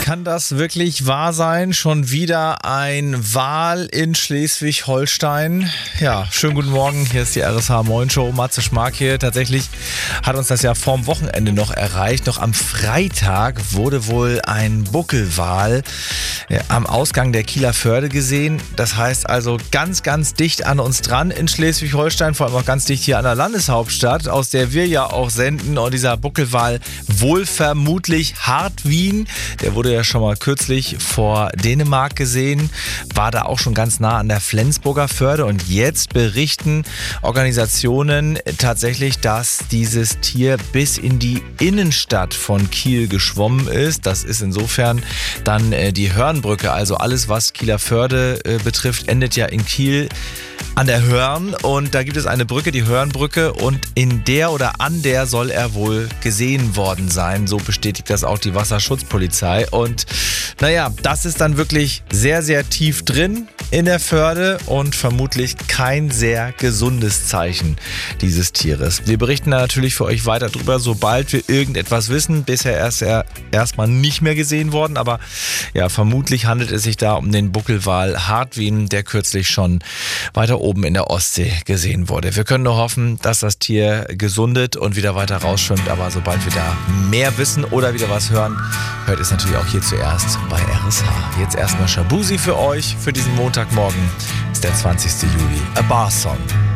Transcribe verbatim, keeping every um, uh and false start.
Kann das wirklich wahr sein? Schon wieder ein Wal in Schleswig-Holstein. Ja, schönen guten Morgen. Hier ist die R S H Moin Show. Matze Schmark hier. Tatsächlich hat uns das ja vorm Wochenende noch erreicht. Noch am Freitag wurde wohl ein Buckelwal ja, am Ausgang der Kieler Förde gesehen. Das heißt also ganz, ganz dicht an uns dran in Schleswig-Holstein. Vor allem auch ganz dicht hier an der Landeshauptstadt, aus der wir ja auch senden. Und dieser Buckelwal wohl vermutlich Hartwin. Der wurde ja schon mal kürzlich vor Dänemark gesehen, war da auch schon ganz nah an der Flensburger Förde und jetzt berichten Organisationen tatsächlich, dass dieses Tier bis in die Innenstadt von Kiel geschwommen ist. Das ist insofern dann äh, die Hörnbrücke, also alles was Kieler Förde äh, betrifft, endet ja in Kiel an der Hörn und da gibt es eine Brücke, die Hörnbrücke, und in der oder an der soll er wohl gesehen worden sein. So bestätigt das auch die Wasserschutzpolizei. Und naja, das ist dann wirklich sehr, sehr tief drin in der Förde und vermutlich kein sehr gesundes Zeichen dieses Tieres. Wir berichten da natürlich für euch weiter drüber, sobald wir irgendetwas wissen. Bisher ist er erstmal nicht mehr gesehen worden, aber ja, vermutlich handelt es sich da um den Buckelwal Hartwin, der kürzlich schon weiter oben in der Ostsee gesehen wurde. Wir können nur hoffen, dass das Tier gesundet und wieder weiter rausschwimmt, aber sobald wir da mehr wissen oder wieder was hören, hört es natürlich auch hier zuerst bei R S H. Jetzt erstmal Shabuzi für euch für diesen Montagmorgen. Ist der zwanzigste Juli. A Bar Song.